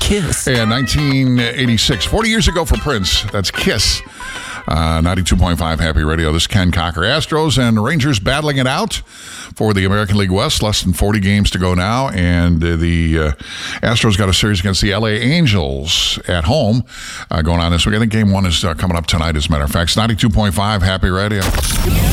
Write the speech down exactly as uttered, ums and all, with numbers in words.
Kiss. Yeah, nineteen eighty-six. forty years ago for Prince. That's Kiss. Uh, ninety-two point five Happy Radio. This is Ken Cocker. Astros and Rangers battling it out for the American League West. Less than forty games to go now. And uh, the uh, Astros got a series against the L A Angels at home uh, going on this week. I think game one is uh, coming up tonight, as a matter of fact. It's ninety-two point five Happy Radio.